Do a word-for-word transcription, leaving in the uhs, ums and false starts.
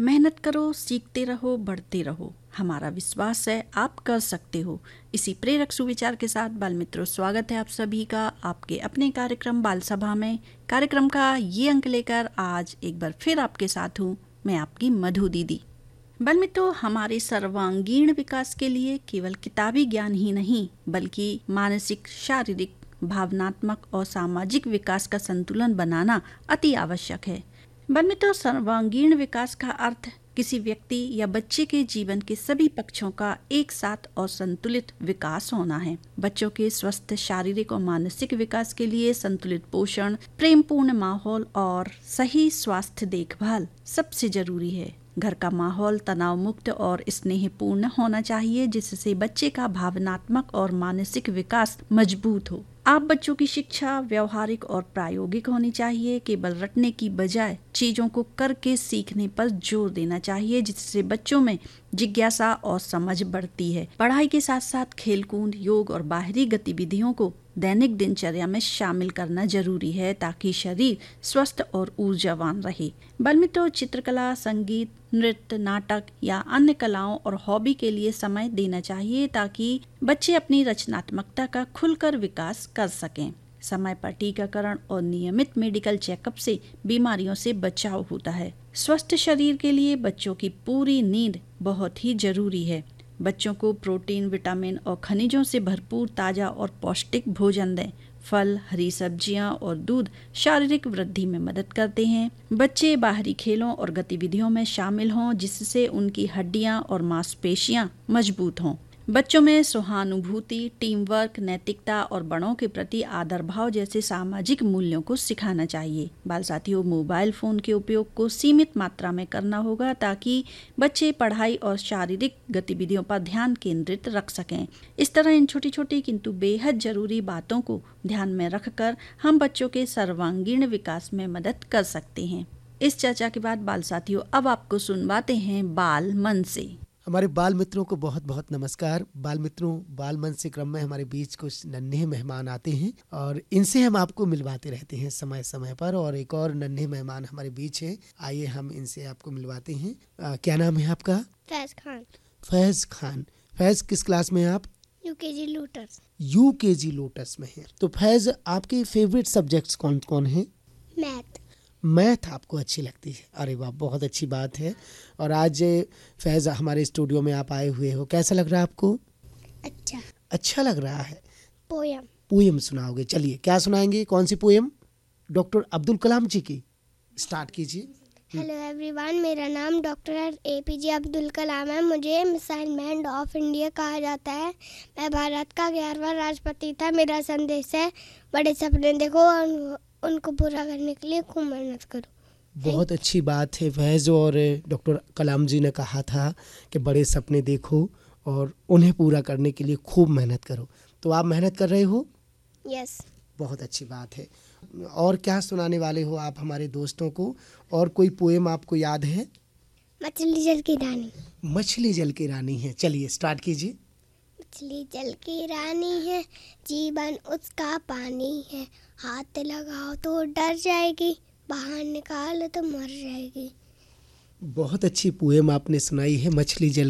मेहनत करो, सीखते रहो, बढ़ते रहो। हमारा विश्वास है आप कर सकते हो। इसी प्रेरक सुविचार के साथ बाल मित्रों, स्वागत है आप सभी का आपके अपने कार्यक्रम बाल सभा में। कार्यक्रम का ये अंक लेकर आज एक बार फिर आपके साथ हूँ मैं, आपकी मधु दीदी। बाल मित्रों, हमारे सर्वांगीण विकास के लिए केवल किताबी ज्ञान ही नहीं, बल्कि मानसिक, शारीरिक, भावनात्मक और सामाजिक विकास का संतुलन बनाना अति आवश्यक है। बाल मित्रों, सर्वांगीण विकास का अर्थ किसी व्यक्ति या बच्चे के जीवन के सभी पक्षों का एक साथ और संतुलित विकास होना है। बच्चों के स्वस्थ शारीरिक और मानसिक विकास के लिए संतुलित पोषण, प्रेमपूर्ण माहौल और सही स्वास्थ्य देखभाल सबसे जरूरी है। घर का माहौल तनाव मुक्त और स्नेहपूर्ण होना चाहिए, जिससे बच्चे का भावनात्मक और मानसिक विकास मजबूत हो। आप बच्चों की शिक्षा व्यवहारिक और प्रायोगिक होनी चाहिए। केवल रटने की बजाय चीजों को करके सीखने पर जोर देना चाहिए, जिससे बच्चों में जिज्ञासा और समझ बढ़ती है। पढ़ाई के साथ साथ खेलकूद, योग और बाहरी गतिविधियों को दैनिक दिनचर्या में शामिल करना जरूरी है, ताकि शरीर स्वस्थ और ऊर्जावान रहे। बाल मित्रों, चित्रकला, संगीत, नृत्य, नाटक या अन्य कलाओं और हॉबी के लिए समय देना चाहिए, ताकि बच्चे अपनी रचनात्मकता का खुलकर विकास कर सकें। समय पर टीकाकरण और नियमित मेडिकल चेकअप से बीमारियों से बचाव होता है। स्वस्थ शरीर के लिए बच्चों की पूरी नींद बहुत ही जरूरी है। बच्चों को प्रोटीन, विटामिन और खनिजों से भरपूर ताजा और पौष्टिक भोजन दें। फल, हरी सब्जियां और दूध शारीरिक वृद्धि में मदद करते हैं। बच्चे बाहरी खेलों और गतिविधियों में शामिल हों, जिससे उनकी हड्डियां और मांसपेशियां मजबूत हों। बच्चों में सहानुभूति, टीम वर्क, नैतिकता और बड़ों के प्रति आदर भाव जैसे सामाजिक मूल्यों को सिखाना चाहिए। बाल साथियों, मोबाइल फोन के उपयोग को सीमित मात्रा में करना होगा, ताकि बच्चे पढ़ाई और शारीरिक गतिविधियों पर ध्यान केंद्रित रख सकें। इस तरह इन छोटी छोटी किंतु बेहद जरूरी बातों को ध्यान में रखकर हम बच्चों के सर्वांगीण विकास में मदद कर सकते हैं। इस चर्चा के बाद बाल साथियों, अब आपको सुनवाते हैं बाल मन से। हमारे बाल मित्रों को बहुत बहुत नमस्कार। बाल मित्रों, बाल मन से क्रम में हमारे बीच कुछ नन्हे मेहमान आते हैं और इनसे हम आपको मिलवाते रहते हैं समय समय पर। और एक और नन्हे मेहमान हमारे बीच हैं, आइए हम इनसे आपको मिलवाते हैं। आ, क्या नाम है आपका? फैज खान। फैज खान। फैज किस क्लास में हैं आप? UKG lotus. यूकेजी लोटस में है। तो फैज, आपके फेवरेट सब्जेक्ट्स कौन कौन हैं? मैथ। मैथ आपको अच्छी लगती है? अरे वाह, बहुत अच्छी बात है। और आज फैज हमारे स्टूडियो में आप आए हुए हो, कैसा लग रहा है आपको? अच्छा। अच्छा लग रहा है। पोयम। पोयम सुनाओगे? चलिए, क्या सुनाएंगे? कौन सी पोयम? डॉक्टर अब्दुल कलाम जी की। स्टार्ट कीजिए। हेलो एवरीवन, मेरा नाम डॉक्टर एपीजे अब्दुल कलाम है। मुझे मिसाइल मैन ऑफ इंडिया कहा जाता है। मैं भारत का ग्यारहवां राष्ट्रपति था। मेरा संदेश है, बड़े सपने देखो और उनको पूरा करने के लिए खूब मेहनत करो। बहुत अच्छी बात है फैज। और डॉक्टर कलाम जी ने कहा था कि बड़े सपने देखो और उन्हें पूरा करने के लिए खूब मेहनत करो। तो आप मेहनत कर रहे हो? यस। बहुत अच्छी बात है। और क्या सुनाने वाले हो आप हमारे दोस्तों को? और कोई पोएम आपको याद है? मछली जल की रानी। मछली जल की रानी है। चलिए, स्टार्ट कीजिए। मछली जल की रानी है, जीवन उसका पानी है। हाथ लगाओ तो डर जाएगी, बाहर निकालो तो मर जाएगी। बहुत अच्छी पोएम आपने सुनाई है, मछली जल